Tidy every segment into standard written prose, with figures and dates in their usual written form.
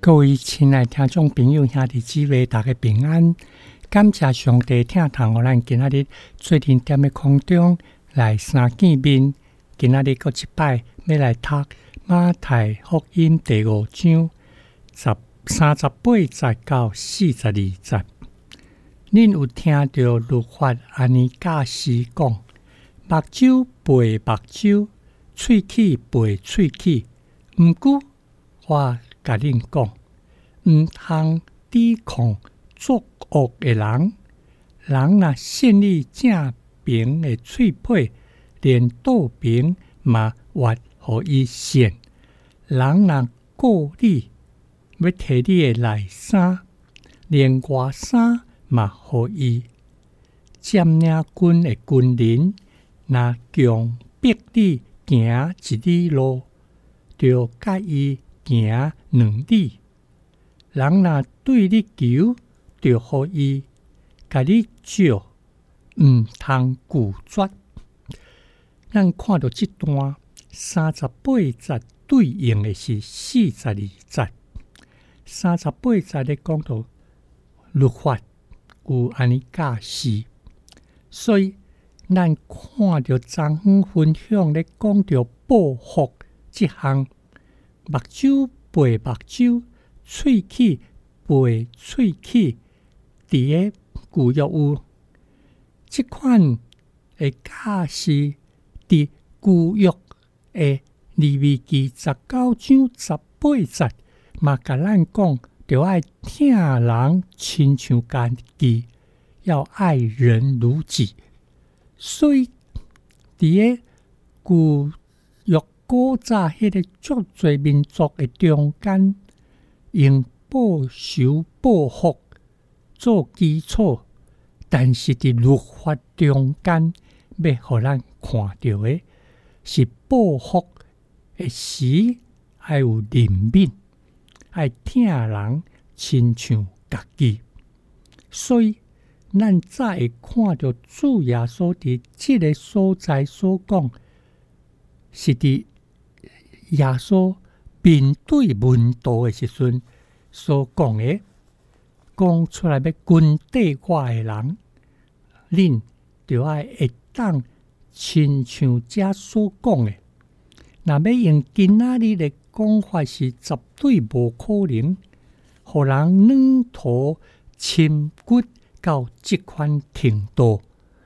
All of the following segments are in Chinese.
各位亲爱听众朋友兄弟姊妹，大家平安。感谢上帝听堂，互咱今仔日做阵踮的空中来相见面。今仔日搁一摆要来读马太福音第5章38节到42节。恁有听到律法安尼教师讲：目睭陪目睭，喙齿陪喙齿。毋过我甲恁讲，毋通抵抗作恶的人。人若信你正平的喙皮，连倒平嘛越互伊显。人若告你，要摕你的内衫，连外衫嘛互伊。占领军的军人，若强迫你行一里路，就甲伊行2里。人若对你求，就互伊；甲你借，毋通拒绝。咱看到这段38节对应的是42节。38节咧讲到律法有安尼教示，所以咱看到昨昏分享咧讲到报复这项，目睭陪目睭，喙齿陪喙齿，伫个旧约有即款的教示，伫旧约的利未記19章18節嘛，甲咱讲，着爱疼人亲像家己，要爱人如己。所以伫个旧约古早迄个足侪民族的中间，用报仇报复做基础，但是伫律法中间，要互咱看到的是报复的时，爱有怜悯，爱疼人亲像家己。所以咱才会看到主耶稣伫这个所在所讲，是伫耶稣面对门徒的时阵所讲的，讲出来要跟缀我的人，恁就要会当亲像这所讲的。若要用今仔日的讲法，是绝对无可能，互人软土深骨到这款程度。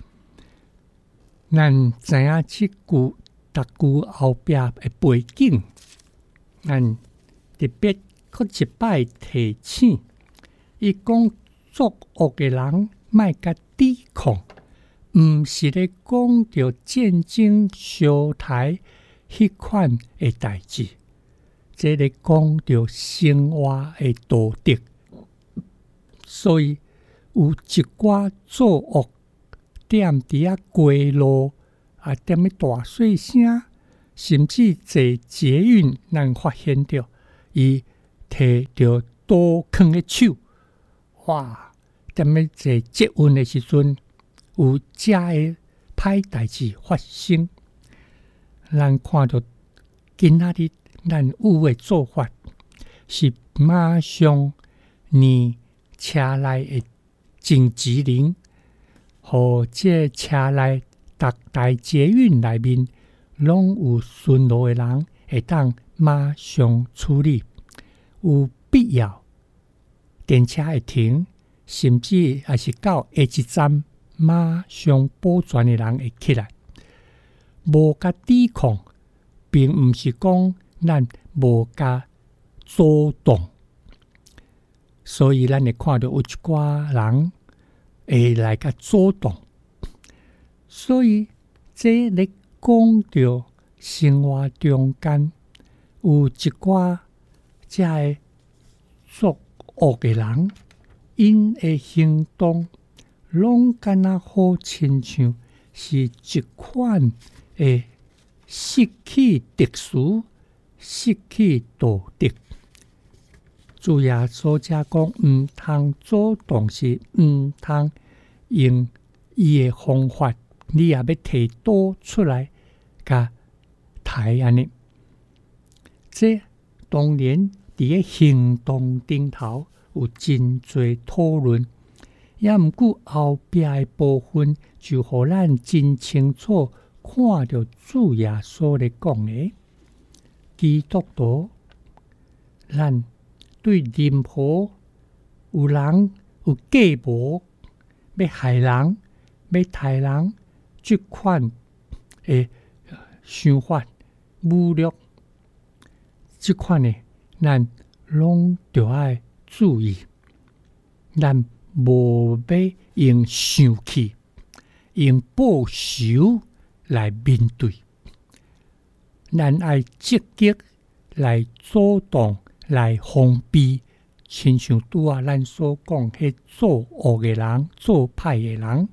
咱知影这句逐句后壁的背景，咱特别搁一摆提醒，伊讲作恶的人莫甲抵抗，毋是咧讲着战争烧台迄款的代志，这咧讲着生活的道德。所以有一寡作恶踮伫过路踮咧大细声，甚至坐捷运，咱发现着伊摕着刀囥咧手，哇！踮咧坐捷运的时阵，有遮的歹代志发生。咱看到今仔日咱有的做法，是马上让车内的警职人，互这车内逐台捷运内面拢有巡逻的人，会当马上处理。有必要，电车会停，甚至也是到下一站，马上保全的人会起来。无甲抵抗，并毋是讲咱无甲阻挡，所以咱会看到有一寡人会来甲阻挡。所以这咧讲到生活中间有一寡这个作恶的人，因的行动拢敢若好亲像是一款会失去特殊、失去道德。主耶稣遮讲，毋通阻挡，是毋通用伊的方法，你也要摕刀出来，甲抬安尼。这当然伫个行动顶头有真侪讨论，也毋过后壁的部分就互咱真清楚看到主耶稣咧讲的，基督徒，咱对任何有人有计谋要害人、要杀人这款的想法、侮辱这款的，咱拢着爱注意，咱无要用生气、用报仇来面对，咱爱积极来主动来防备，亲像拄啊咱所讲，迄作恶的人、做歹的人，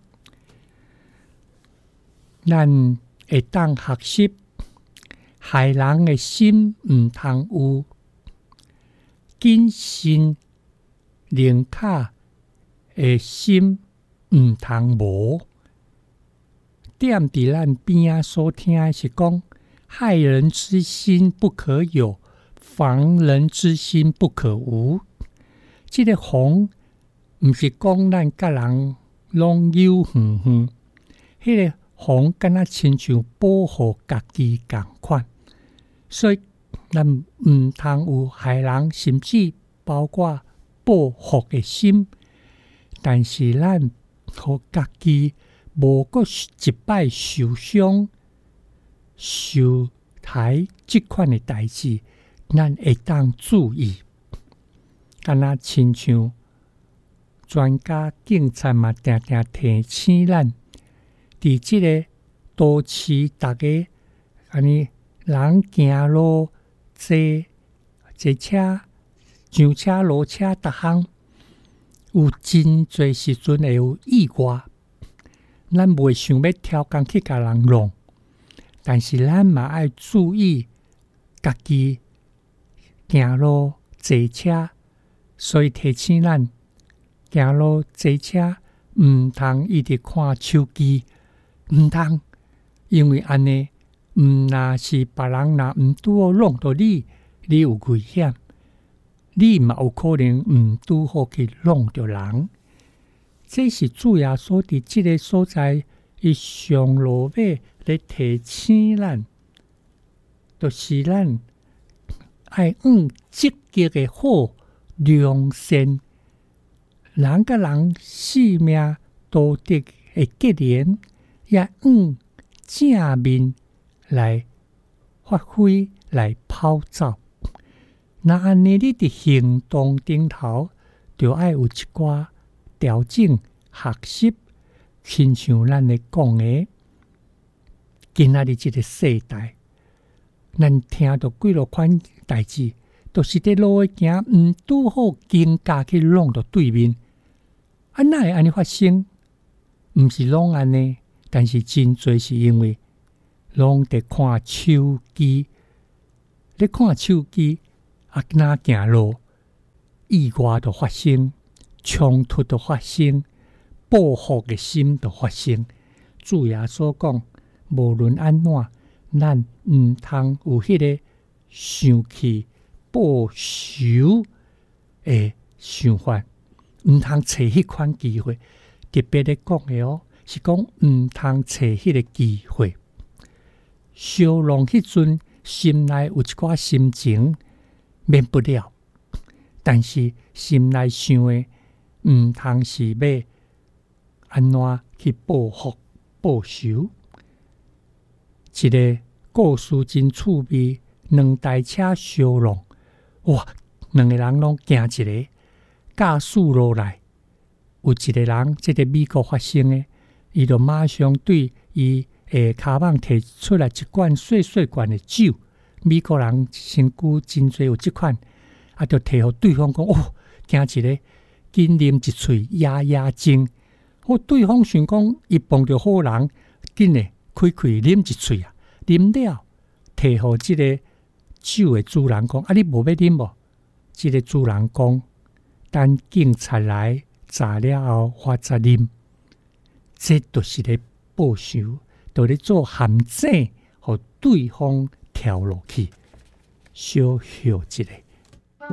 咱会当学习害人的心毋通有，谨慎宁卡的心毋通无。踮伫咱边仔所听的是讲，害人之心不可有，防人之心不可无。这个防，毋是讲咱甲人拢有远远，迄个防敢若亲像保护家己共款。所以咱毋通有害人，甚至包括报复的心，但是咱互家己无阁一摆受伤、受害这款的代志，咱会当注意。敢若亲像专家警察嘛，定定提醒咱，伫即个都市，大家安尼人行路、坐车、上车、落车，逐项有真侪时阵会有意外。咱袂想要挑工去甲人弄，但是咱嘛爱注意家己行路坐车，所以提醒咱行路坐车毋通一直看手机，毋通，因为安尼若是别人若毋拄好弄到你，你有危险，你嘛有可能毋拄好去弄到人。这是主耶稣伫即个所在，伊上路尾咧提醒咱，就是咱爱用积极的好良善，人甲人性命道德的结连，也用正面来发挥来跑走。那安尼，你伫行动顶头，就爱有一寡调整学习，亲像咱咧讲的，今仔日即个世代，咱听到几落款代志，都是伫路诶行，毋拄好惊驾去弄到对面，哪会安尼发生？毋是拢安尼，但是真侪是因为拢伫看手机，咧看手机，哪行路，意外就发生。冲突的发生，报复的心的发生。主耶稣讲，无论安怎，咱毋通有迄个生气、报仇的想法，毋通找迄款机会。特别咧讲的哦，是讲毋通找迄个机会。烧弄迄阵，心内有一寡心情，免不了。但是心内想的，毋通是要安怎去报复报仇。一个故事真趣味，两台车相撞，哇，两个人拢惊一个，驾驶落来，有一个人，这个美国发生的，伊就马上对伊的骹蠓摕出来一罐细细罐的酒。美国人身躯真侪有这款，就摕互对方讲，哦，惊一个。紧啉一喙压压惊，对方想讲伊碰到好人，紧诶开啉一喙啊，啉了，摕互即个酒的主人讲，你无要啉无？即个主人讲，等警察来查了后，我再啉。这就是咧报仇，就咧做陷阱，互对方跳落去，小笑一个。